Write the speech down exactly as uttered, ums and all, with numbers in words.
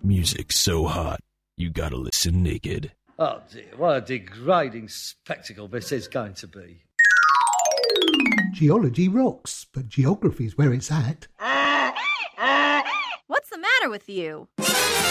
Music so hot, you gotta listen naked. Oh dear, what a degrading spectacle this is going to be. Geology rocks, but geography's where it's at. What's the matter with you?